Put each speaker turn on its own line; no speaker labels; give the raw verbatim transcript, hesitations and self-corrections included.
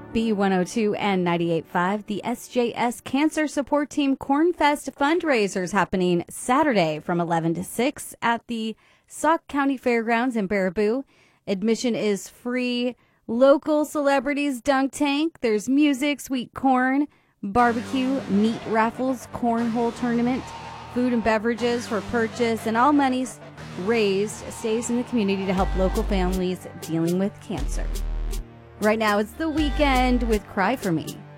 B one oh two and ninety-eight point five, the S J S Cancer Support Team Cornfest fundraisers happening Saturday from eleven to six at the Sauk County Fairgrounds in Baraboo. Admission is free. Local celebrities dunk tank. There's music, sweet corn, barbecue, meat raffles, cornhole tournament, food and beverages for purchase, and all monies raised stays in the community to help local families dealing with cancer. Right now, it's The Weeknd with Cry For Me.